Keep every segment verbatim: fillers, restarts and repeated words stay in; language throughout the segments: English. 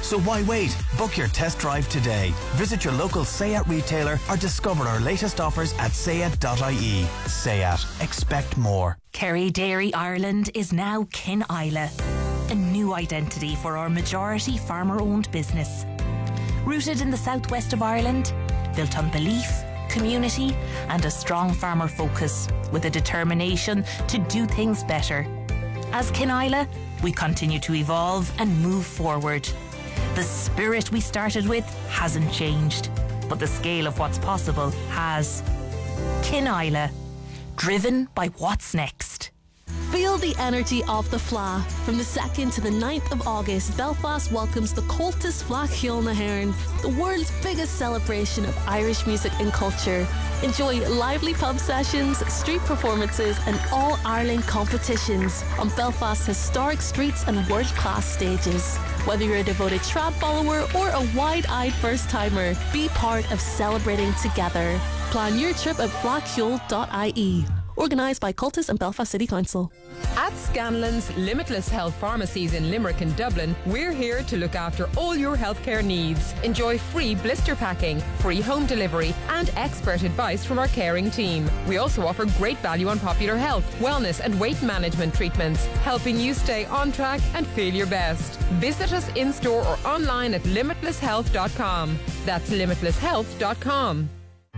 So why wait? Book your test drive today. Visit your local SEAT retailer or discover our latest offers at seat dot I E. SEAT. Expect more. Kerry Dairy Ireland is now Kin Isla, a new identity for our majority farmer-owned business. Rooted in the southwest of Ireland, built on belief, community and a strong farmer focus, with a determination to do things better. As Kin Isla, we continue to evolve and move forward. The spirit we started with hasn't changed, but the scale of what's possible has. Kin Isla, driven by what's next. Feel the energy of the Fleadh. From the second to the ninth of August, Belfast welcomes the Comhaltas Fleadh Cheoil na hÉireann, the world's biggest celebration of Irish music and culture. Enjoy lively pub sessions, street performances and all-Ireland competitions on Belfast's historic streets and world-class stages. Whether you're a devoted trad follower or a wide-eyed first-timer, be part of celebrating together. Plan your trip at fleadh cheoil dot I E. Organised by Comhaltas and Belfast City Council. At Scanlon's Limitless Health Pharmacies in Limerick and Dublin, we're here to look after all your healthcare needs. Enjoy free blister packing, free home delivery and expert advice from our caring team. We also offer great value on popular health, wellness and weight management treatments, helping you stay on track and feel your best. Visit us in-store or online at limitless health dot com. That's limitless health dot com.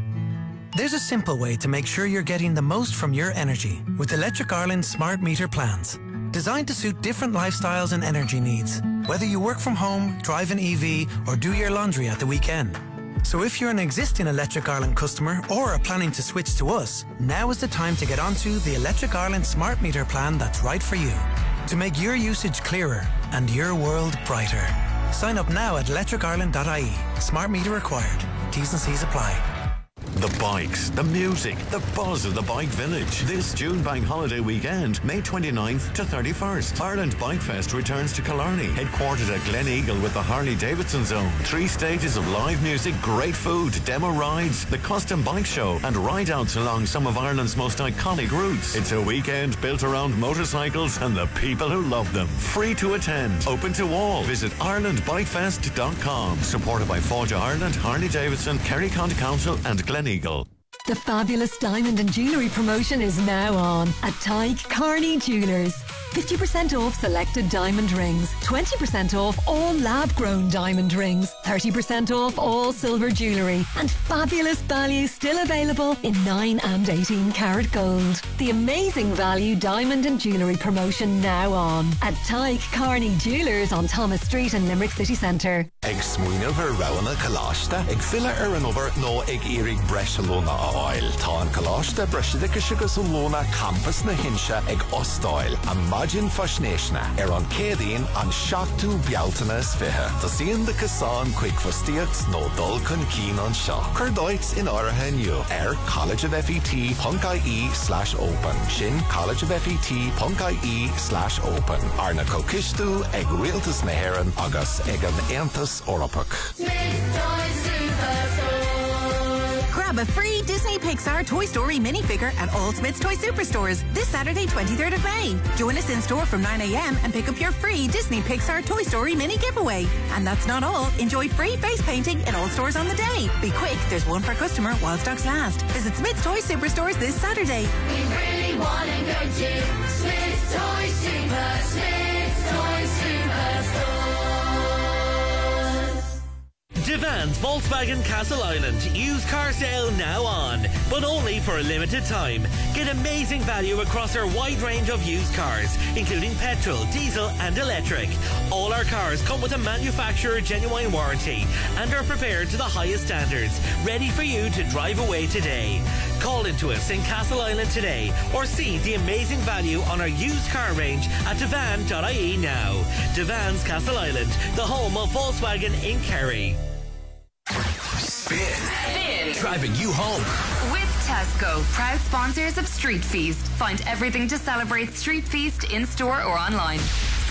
There's a simple way to make sure you're getting the most from your energy with Electric Ireland smart meter plans. Designed to suit different lifestyles and energy needs, whether you work from home, drive an E V or do your laundry at the weekend. So if you're an existing Electric Ireland customer or are planning to switch to us, now is the time to get onto the Electric Ireland smart meter plan that's right for you. To make your usage clearer and your world brighter. Sign up now at electric ireland dot I E. Smart meter required. T's and C's apply. The bikes, the music, the buzz of the Bike Village. This June Bank Holiday weekend, May twenty-ninth to thirty-first. Ireland Bike Fest returns to Killarney, headquartered at Glen Eagle with the Harley Davidson Zone. Three stages of live music, great food, demo rides, the custom bike show, and ride-outs along some of Ireland's most iconic routes. It's a weekend built around motorcycles and the people who love them. Free to attend, open to all. Visit ireland bike fest dot com. Supported by Forja Ireland, Harley Davidson, Kerry County Council and Glen Eagle. The fabulous diamond and jewellery promotion is now on at Tyke Carney Jewellers. fifty percent off selected diamond rings, twenty percent off all lab-grown diamond rings, thirty percent off all silver jewellery, and fabulous value still available in nine and eighteen karat gold. The amazing value diamond and jewellery promotion now on at Tyke Carney Jewellers on Thomas Street in Limerick City Centre. Ag smuoineh ver rowana kalashta, ag fila ar an over no ag irig bresalona a oil. Tá an kalashta bresidike sigus ulona campus na hinsha ag ostoil. Imagine fashneshna ar an cédín an seachtú bealtana is fihe. Tasíon de casan quick fastiax no dul kun keen on sha. Curdoits in áirithe nniu ar college of fet dot I E slash open. Shin college of fet dot I E slash open. Arna kokistú ag rialtas na hÉireann agus ag an Aontas Orapach. Grab a free Disney Pixar Toy Story minifigure at all Smith's Toy Superstores this Saturday, twenty-third of May. Join us in store from nine a.m. and pick up your free Disney Pixar Toy Story mini giveaway. And that's not all. Enjoy free face painting in all stores on the day. Be quick, there's one per customer while stocks last. Visit Smith's Toy Superstores this Saturday. We really want to go to Smith's Toy Super, Smith's Toy Superstore. Devan's Volkswagen Castle Island used car sale now on, but only for a limited time. Get amazing value across our wide range of used cars, including petrol, diesel and electric. All our cars come with a manufacturer genuine warranty and are prepared to the highest standards, ready for you to drive away today. Call into us in Castle Island today or see the amazing value on our used car range at devan dot I E now. Devan's Castle Island, the home of Volkswagen in Kerry. Spin. Spin. Driving you home. With Tesco, proud sponsors of Street Feast. Find everything to celebrate Street Feast in store or online.